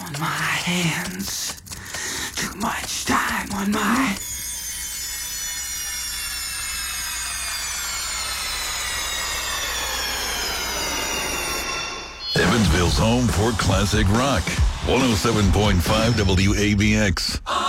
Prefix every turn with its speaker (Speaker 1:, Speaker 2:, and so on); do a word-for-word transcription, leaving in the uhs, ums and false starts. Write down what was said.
Speaker 1: on my hands. Too much time on my...
Speaker 2: Evansville's home for classic rock. one oh seven point five W A B X.